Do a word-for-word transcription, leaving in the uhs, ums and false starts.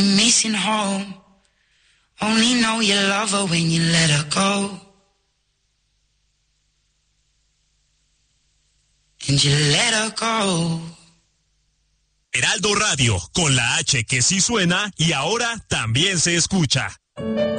Missing home. Only know you love her when you let her go. And you let her go. Heraldo Radio, con la H que sí suena y ahora también se escucha.